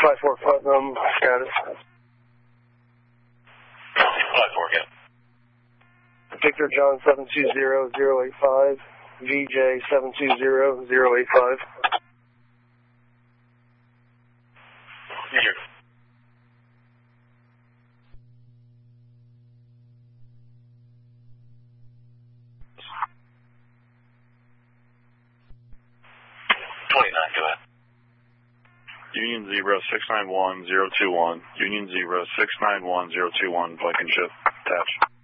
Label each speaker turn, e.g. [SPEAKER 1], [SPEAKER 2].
[SPEAKER 1] 5-4 Putnam, status.
[SPEAKER 2] 5-4 again.
[SPEAKER 1] Victor John 720-085, VJ 720-085.
[SPEAKER 2] Here. Go ahead.
[SPEAKER 3] Union 0691-021, Union 0691-021, Blankenship, attached.